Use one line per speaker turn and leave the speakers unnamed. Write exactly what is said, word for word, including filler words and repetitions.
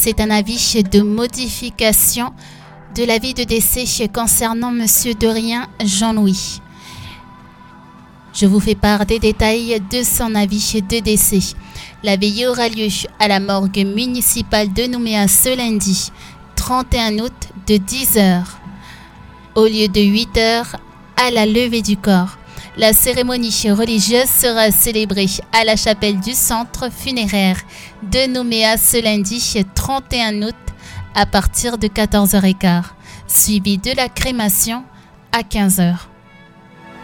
C'est un avis de modification de l'avis de décès concernant Monsieur Dorien Jean-Louis. Je vous fais part des détails de son avis de décès. La veillée aura lieu à la morgue municipale de Nouméa ce lundi trente et un août de dix heures au lieu de huit heures à la levée du corps. La cérémonie religieuse sera célébrée à la chapelle du centre funéraire de Nouméa ce lundi trente et un août à partir de quatorze heures quinze, suivi de la crémation à quinze heures.